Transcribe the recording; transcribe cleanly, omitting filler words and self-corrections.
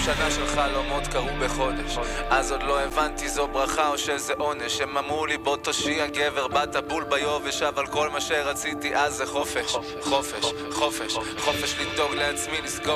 שנה של חלומות קרו בחודש, אז עוד לא הבנתי זו ברכה או שזה עונש. הם אמרו לי בוא תושיע גבר, באת בול ביובש, אבל כל מה שרציתי אז זה חופש. חופש, חופש, חופש לדאוג לעצמי, לסגור